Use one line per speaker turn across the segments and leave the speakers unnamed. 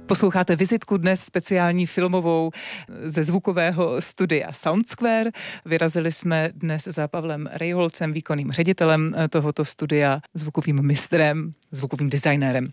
Posloucháte vizitku dnes speciální filmovou ze zvukového studia Soundsquare. Vyrazili jsme dnes za Pavlem Rejholcem, výkonným ředitelem tohoto studia, zvukovým mistrem, zvukovým designérem.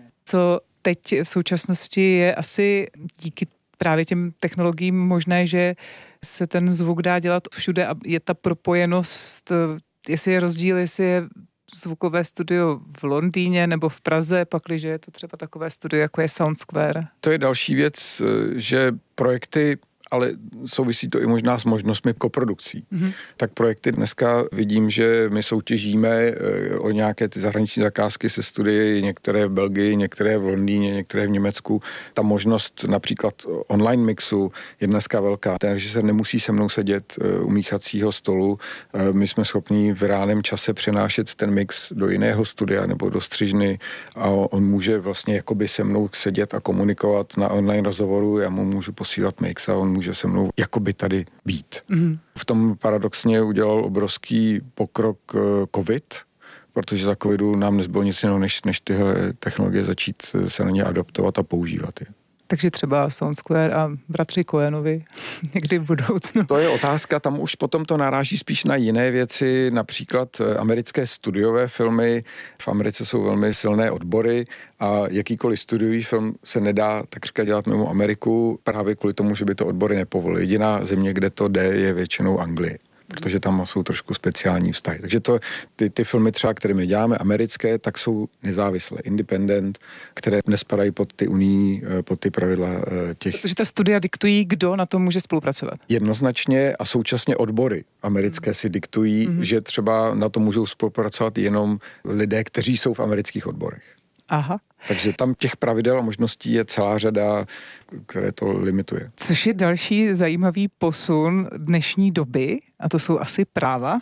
Co teď v současnosti je asi díky právě těm technologiím možné, že se ten zvuk dá dělat všude a je ta propojenost, jestli je rozdíl, jestli je zvukové studio v Londýně nebo v Praze, pakliže je to třeba takové studio, jako je Soundsquare.
To je další věc, že projekty, ale souvisí to i možná s možnostmi koprodukcí. Tak projekty dneska vidím, že my soutěžíme o nějaké ty zahraniční zakázky se studii, některé v Belgii, některé v Londýně, některé v Německu. Ta možnost například online mixu je dneska velká. Ten režisér nemusí se mnou sedět u míchacího stolu. My jsme schopni v reálném čase přenášet ten mix do jiného studia nebo do střižny a on může vlastně jakoby se mnou sedět a komunikovat na online rozhovoru. Já mu můžu posílat mix a on může se mnou jakoby tady být. V tom paradoxně udělal obrovský pokrok covid, protože za covidu nám nezbylo nic jiného, než tyhle technologie začít se na ně adaptovat a používat je.
Takže třeba Soundsquare a bratři Coenovi někdy v budoucnu.
To je otázka, tam už potom to naráží spíš na jiné věci, například americké studiové filmy. V Americe jsou velmi silné odbory a jakýkoliv studiový film se nedá takřka dělat mimo Ameriku právě kvůli tomu, že by to odbory nepovolily. Jediná země, kde to jde, je většinou Anglie, protože tam jsou trošku speciální vztahy. Takže ty filmy třeba, které my děláme, americké, tak jsou nezávislé, independent, které nespadají pod ty unijní, pod ty pravidla těch.
Protože ta studia diktují, kdo na tom může spolupracovat.
Jednoznačně a současně odbory americké si diktují, že třeba na to můžou spolupracovat jenom lidé, kteří jsou v amerických odborech.
Aha.
Takže tam těch pravidel a možností je celá řada, které to limituje.
Což je další zajímavý posun dnešní doby, a to jsou asi práva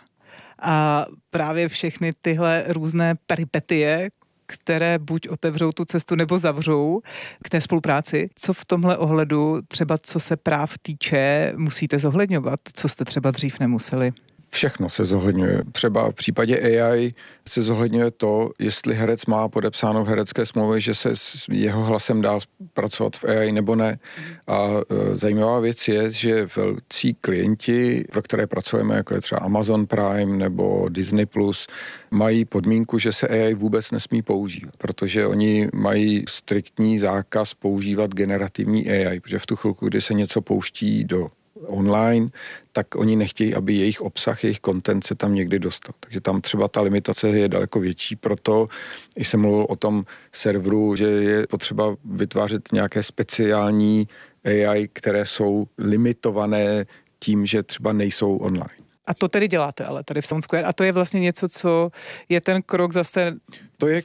a právě všechny tyhle různé peripetie, které buď otevřou tu cestu nebo zavřou k té spolupráci. Co v tomhle ohledu, třeba co se práv týče, musíte zohledňovat, co jste třeba dřív nemuseli?
Všechno se zohledňuje. Třeba v případě AI se zohledňuje to, jestli herec má podepsáno v herecké smlouvě, že se s jeho hlasem dá pracovat v AI nebo ne. A zajímavá věc je, že velcí klienti, pro které pracujeme, jako je třeba Amazon Prime nebo Disney+, mají podmínku, že se AI vůbec nesmí používat, protože oni mají striktní zákaz používat generativní AI, protože v tu chvilku, kdy se něco pouští do online, tak oni nechtějí, aby jejich obsah, jejich content se tam někdy dostal. Takže tam třeba ta limitace je daleko větší, proto i jsem mluvil o tom serveru, že je potřeba vytvářet nějaké speciální AI, které jsou limitované tím, že třeba nejsou online.
A to tedy děláte ale tady v Soundsquare a to je vlastně něco, co je ten krok zase
to je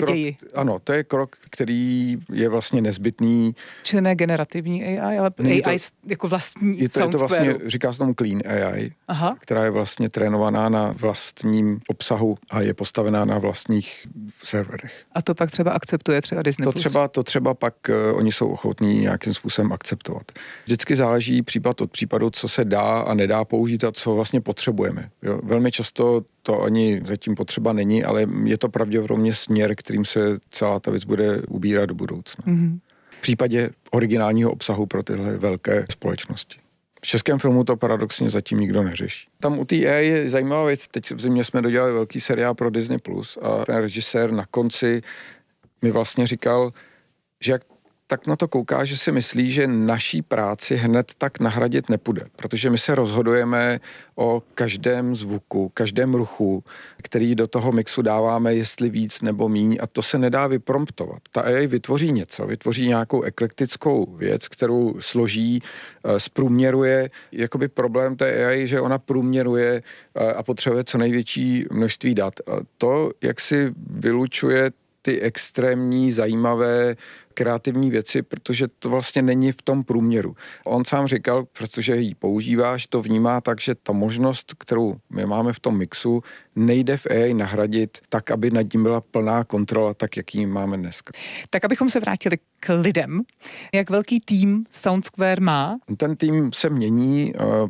to je krok, který je vlastně nezbytný.
Čili ne generativní AI, ale AI jako vlastní Soundsquare.
Je to vlastně, říká se tomu Clean AI, která je vlastně trénovaná na vlastním obsahu a je postavená na vlastních serverech.
A to pak třeba akceptuje třeba Disney+.
To třeba pak oni jsou ochotní nějakým způsobem akceptovat. Vždycky záleží případ od případu, co se dá a nedá použít a co vlastně potřebujeme. Jo? Velmi často to ani zatím potřeba není, ale je to pravděpodobně směr, kterým se celá ta věc bude ubírat do budoucna. V případě originálního obsahu pro tyhle velké společnosti. V českém filmu to paradoxně zatím nikdo neřeší. Tam u té AI je zajímavá věc. Teď v zimě jsme dodělali velký seriál pro Disney+, a ten režisér na konci mi vlastně říkal, že jak tak na to kouká, že si myslí, že naší práci hned tak nahradit nepůjde, protože my se rozhodujeme o každém zvuku, každém ruchu, který do toho mixu dáváme, jestli víc nebo míň, a to se nedá vypromptovat. Ta AI vytvoří něco, vytvoří nějakou eklektickou věc, kterou složí, zprůměruje. Jakoby problém té AI, že ona průměruje a potřebuje co největší množství dat. A to, jak si vylučuje ty extrémní, zajímavé, kreativní věci, protože to vlastně není v tom průměru. On sám říkal, protože ji používáš, to vnímá tak, že ta možnost, kterou my máme v tom mixu, nejde v AI nahradit tak, aby nad tím byla plná kontrola, tak, jak ji máme dneska.
Tak abychom se vrátili k lidem. Jak velký tým Soundsquare má?
Ten tým se mění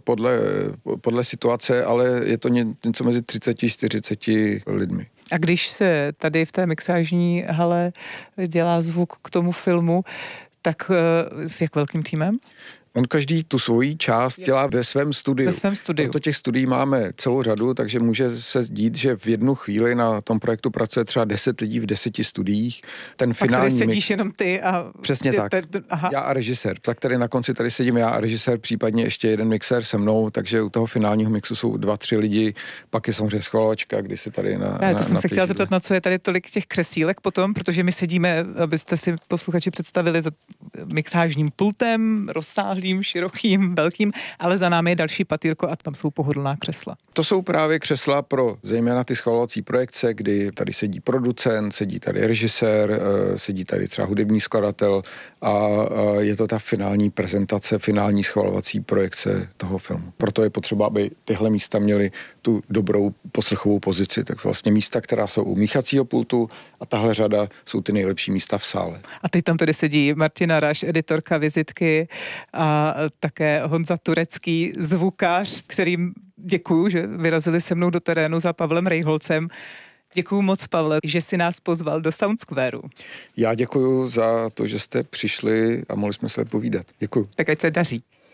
podle situace, ale je to něco mezi 30-40 lidmi.
A když se tady v té mixážní hale dělá zvuk k tomu filmu, tak s jak velkým týmem?
On každý tu svoji část dělá ve svém studiu.
Ve svém studiu.
Proto těch studií máme celou řadu, takže může se dít, že v jednu chvíli na tom projektu pracuje třeba 10 lidí v 10 studiích. Ten finální
tady sedíš jenom ty a...
Přesně tak. Já a režisér. Tak tady na konci tady sedím já a režisér, případně ještě jeden mixér se mnou, takže u toho finálního mixu jsou 2-3 lidi, pak je samozřejmě schvalovačka, kdy se tady
to jsem se chtěla zeptat, na co je tady tolik těch kresílek potom, protože my sedíme, abyste si posluchači představili, za mixážním pultem, rozsáhlým, širokým, velkým, ale za námi je další patýrko a tam jsou pohodlná křesla.
To jsou právě křesla pro zejména ty schvalovací projekce, kdy tady sedí producent, sedí tady režisér, sedí tady třeba hudební skladatel a je to ta finální prezentace, finální schvalovací projekce toho filmu. Proto je potřeba, aby tyhle místa měly tu dobrou poslechovou pozici, tak vlastně místa, která jsou u míchacího pultu a tahle řada jsou ty nejlepší místa v sále.
A teď tam tedy sedí Martina Raš, editorka Vizitky a také Honza Turecký, zvukař, kterým děkuju, že vyrazili se mnou do terénu za Pavlem Rejholcem. Děkuju moc, Pavle, že si nás pozval do Soundsquareu.
Já děkuju za to, že jste přišli a mohli jsme se povídat. Děkuju.
Tak ať se daří.